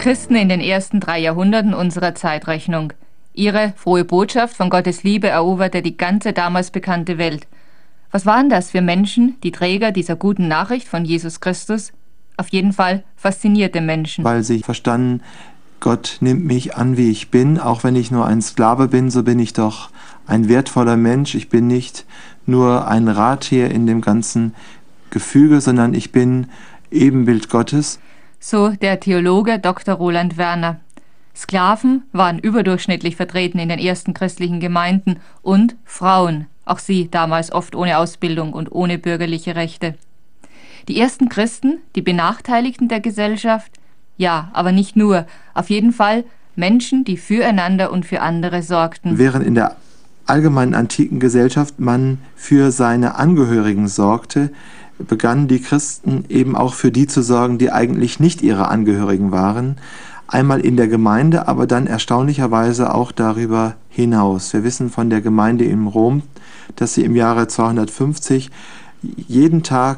Christen in den ersten 3 Jahrhunderten unserer Zeitrechnung. Ihre frohe Botschaft von Gottes Liebe eroberte die ganze damals bekannte Welt. Was waren das für Menschen, die Träger dieser guten Nachricht von Jesus Christus? Auf jeden Fall faszinierte Menschen. Weil sie verstanden, Gott nimmt mich an, wie ich bin. Auch wenn ich nur ein Sklave bin, so bin ich doch ein wertvoller Mensch. Ich bin nicht nur ein Radtier in dem ganzen Gefüge, sondern ich bin Ebenbild Gottes. So der Theologe Dr. Roland Werner. Sklaven waren überdurchschnittlich vertreten in den ersten christlichen Gemeinden und Frauen, auch sie damals oft ohne Ausbildung und ohne bürgerliche Rechte. Die ersten Christen, die Benachteiligten der Gesellschaft? Ja, aber nicht nur. Auf jeden Fall Menschen, die füreinander und für andere sorgten. Während in der allgemeinen antiken Gesellschaft man für seine Angehörigen sorgte, begannen die Christen eben auch für die zu sorgen, die eigentlich nicht ihre Angehörigen waren. Einmal in der Gemeinde, aber dann erstaunlicherweise auch darüber hinaus. Wir wissen von der Gemeinde in Rom, dass sie im Jahre 250 jeden Tag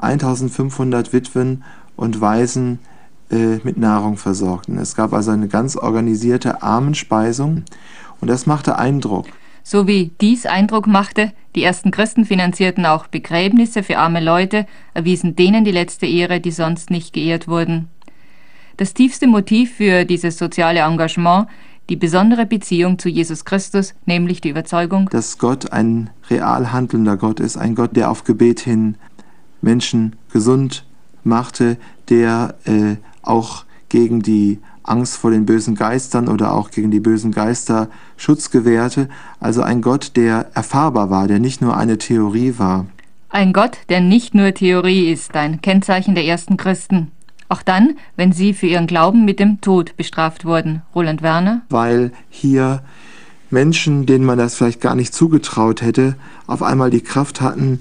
1500 Witwen und Waisen mit Nahrung versorgten. Es gab also eine ganz organisierte Armenspeisung und das machte Eindruck. So wie dies Eindruck machte, die ersten Christen finanzierten auch Begräbnisse für arme Leute, erwiesen denen die letzte Ehre, die sonst nicht geehrt wurden. Das tiefste Motiv für dieses soziale Engagement, die besondere Beziehung zu Jesus Christus, nämlich die Überzeugung, dass Gott ein real handelnder Gott ist, ein Gott, der auf Gebet hin Menschen gesund machte, der auch gegen die Angst vor den bösen Geistern oder auch gegen die bösen Geister Schutz gewährte. Also ein Gott, der erfahrbar war, der nicht nur eine Theorie war. Ein Gott, der nicht nur Theorie ist, ein Kennzeichen der ersten Christen. Auch dann, wenn sie für ihren Glauben mit dem Tod bestraft wurden. Roland Werner? Weil hier Menschen, denen man das vielleicht gar nicht zugetraut hätte, auf einmal die Kraft hatten,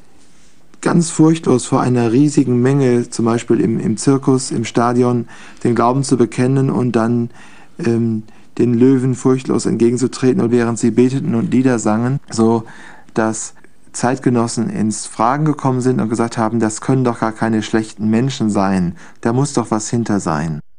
ganz furchtlos vor einer riesigen Menge, zum Beispiel im Zirkus, im Stadion, den Glauben zu bekennen und dann den Löwen furchtlos entgegenzutreten, und während sie beteten und Lieder sangen, so dass Zeitgenossen ins Fragen gekommen sind und gesagt haben, das können doch gar keine schlechten Menschen sein, da muss doch was hinter sein.